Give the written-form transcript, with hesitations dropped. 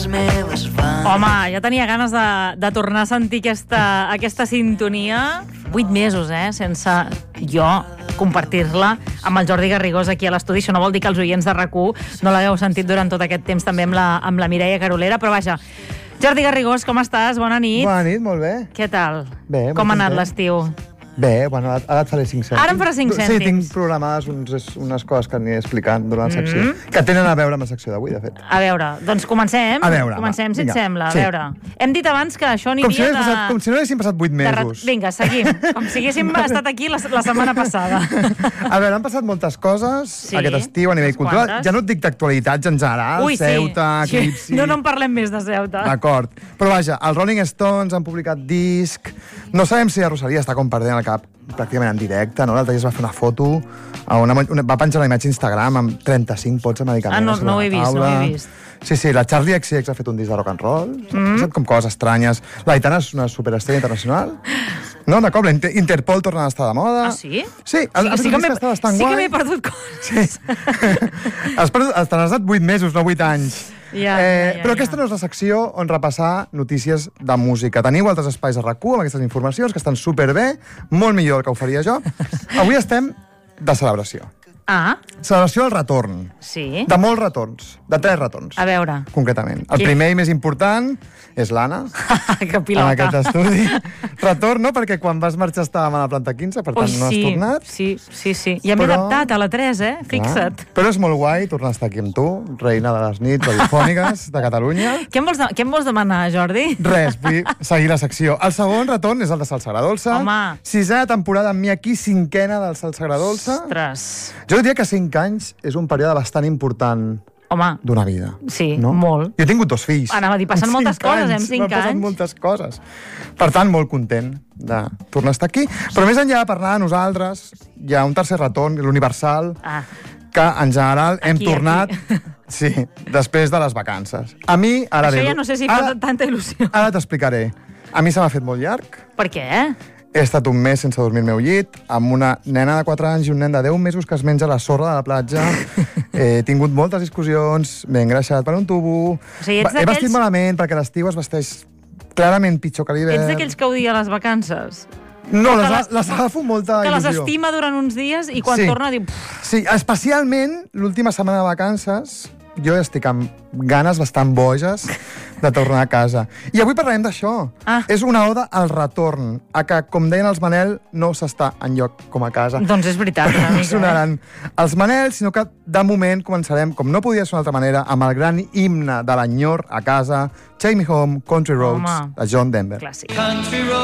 les meves van. Home, ja tenia ganes de tornar a sentir aquesta sintonia. 8 mesos, sense jo compartir-la amb el Jordi Garrigós aquí a l'estudi. Això no vol dir que els oients de RAC1 no l'hagueu sentit durant tot aquest temps també amb la Mireia Carolera, però vaja. Jordi Garrigós, com estàs? Bona nit. Bona nit, molt bé. Què tal? Bé, com ha anat l'estiu? Bé, bueno, ara et faré 5 cèntims. Ara em faràs 5 cèntims. Sí, tinc programades unes coses que aniré explicant durant la secció, que tenen a veure amb la secció d'avui, de fet. A veure, doncs comencem. A veure, comencem, si et sembla. Sí. A veure. Hem dit abans que això aniria com si no haguéssim passat 8 mesos. Vinga, seguim. Com si haguéssim estat aquí la setmana passada. A veure, han passat moltes coses aquest estiu a nivell cultural. Quantes? Ja no et dic d'actualitats en general, Ceuta, Eclipsi... No en parlem més de Ceuta. D'acord. Però vaja, els Rolling Stones han publicat disc. No sabem si la Rosalia està com perdent el cap pràcticament en directe, no? L'altre dia es va fer una foto, va penjar una imatge a Instagram amb 35 pots de medicaments. No ho he vist, no ho he vist. Sí, la Charlie XX ha fet un disc de rock and roll, saps com coses estranyes. La Aitana és una superestrella internacional. No, de cop, Interpol torna a estar de moda. Ah, sí? Sí, sí que m'he perdut coses. Te n'has dat 8 mesos, no 8 anys. Però aquesta no és la secció on repassar notícies de música. Teniu altres espais a RAC1 amb aquestes informacions que estan superbé, molt millor del que ho faria jo. Avui estem de celebració. Ah. Celebració del retorn. Sí. De molts retorns. De 3 retorns. A veure. Concretament. El primer i més important és l'Anna. Que pilota. En aquest estudi. Retorn, no? Perquè quan vas marxar estàvem a la planta 15, per tant no has tornat. Sí. I m'he adaptat a la 3, Fixa't. Però és molt guai tornar a estar aquí amb tu, reina de les nits radiofòniques de Catalunya. Què em vols demanar, Jordi? Res, vull seguir la secció. El segon retorn és el de Salsa Agradolça. Home. 6a temporada amb mi aquí, 5a del Salsa Agradolça. Ostres. Jo diria que 5 anys és un període bastant important d'una vida. Sí, no? molt. Jo he tingut 2 fills. Anava a dir, passen moltes coses, 5 anys. M'han passat moltes coses. Per tant, molt content de tornar a estar aquí. Però més enllà de parlar de nosaltres, hi ha un tercer retorn, l'Universal, que en general hem tornat... Sí, després de les vacances. A mi... Això ja no sé si fa tanta il·lusió. Ara t'explicaré. A mi se m'ha fet molt llarg. Per què? He estat un mes sense dormir al meu llit, amb una nena de 4 anys i un nen de 10 mesos que es menja la sorra de la platja. He tingut moltes discussions, m'he engreixat per un tubo. He vestit malament perquè l'estiu es vesteix clarament pitjor que l'hivern. Ets d'aquells que odia les vacances? No, les agafo amb molta il·lusió. Que les estima durant uns dies i quan torna diu... Sí, especialment l'última setmana de vacances jo estic amb ganes bastant boges de tornar a casa. I avui parlarem d'això. És una oda al retorn, a que, com deien els Manel, no s'està enlloc com a casa. Doncs és veritat. No sonaran els Manel, sinó que de moment començarem, com no podia ser d'una altra manera, amb el gran himne de l'enyor a casa, Take Me Home, Country Roads, de John Denver. Clàssic. Country roads